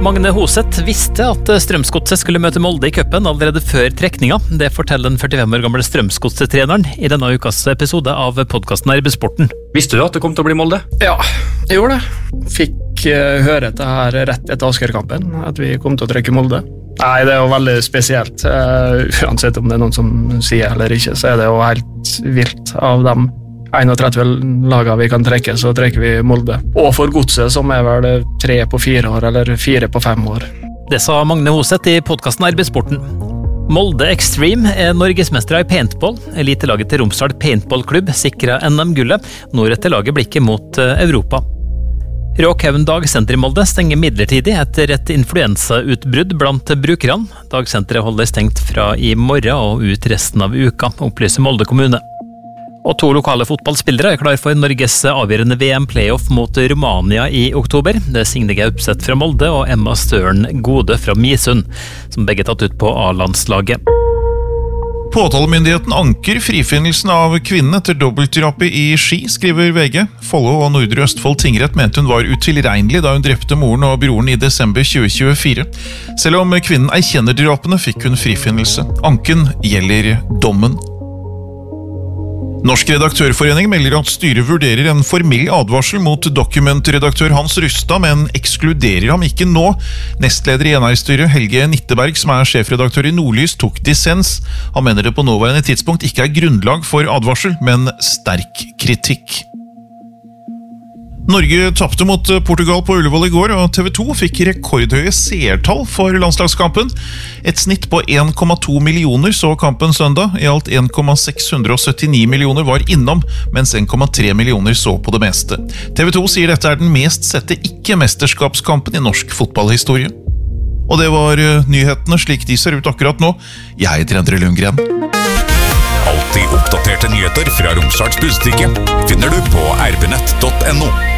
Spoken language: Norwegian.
Magne Hoseth visste at Strømsgodset skulle møte Molde i cupen allerede før trekninga. Det forteller den 45 år gamle Strømsgodset-treneren i denne ukas episode av podcasten RB-sporten. Visste du at det kom til å bli Molde? Ja, jeg gjorde det. Fikk høre dette her rett etter Asker-kampen, at vi kom til å trekke Molde. Nei, det er jo veldig spesielt. Uansett om det er noen som sier eller ikke, så er det jo helt vilt av dem. 31 lager vi kan trekke, så trekker vi Molde. Og for Godset, som er vel 3 på 4 år, eller 4 på 5 år. Det sa Magne Hoseth i podcasten RB-sporten. Molde Extreme er norgesmestere i paintball. Elitelaget til Romsdal Paintballklubb sikret NM-gullet. Nå retter laget blikket mot Europa. Råkhaugen dagsenter i Molde stenger midlertidig etter et influensautbrudd blant brukerne. Dagsenteret holder stengt fra i morgen og ut resten av uka, opplyser Molde kommune. Og 2 lokale fotballspillere er klar for Norges avgjørende VM-playoff mot Romania i oktober. Det er Signe Gaupseth fra Molde og Emma Støren Gode fra Misund, som begge er tatt ut på A-landslaget. Påtalemyndigheten anker frifinnelsen av kvinnen etter dobbeltdrapet i Ski, skriver VG. Follo og Nordre Østfold tingrett mente hun var utilregnelig da hun drepte moren og broren i desember 2024. Selv om kvinnen erkjenner drapene, fikk hun frifinnelse. Anken gjelder dommen. Norsk redaktørforening melder at styret vurderer en formell advarsel mot dokumentredaktør Hans Rustad, men ekskluderer ham ikke nå. Nestleder i NR-styret, Helge Nitteberg, som er sjefredaktør i Nordlys, tok dissens. Han mener det på nåværende tidspunkt ikke er grunnlag for advarsel, men sterk kritikk. Norge tapte mot Portugal på Ullevål i går, og TV 2 fikk rekordhøye seertall for landslagskampen. Et snitt på 1,2 millioner så kampen søndag. I alt 1,679 millioner var innom, mens 1,3 millioner så på det meste. TV 2 sier dette er den mest sette ikke-mesterskapskampen i norsk fotballhistorie. Og det var nyhetene slik de ser ut akkurat nå. Jeg heter Endre Lundgren. Alltid oppdaterte nyheter fra Romsdals Budstikke finner du på rbnett.no.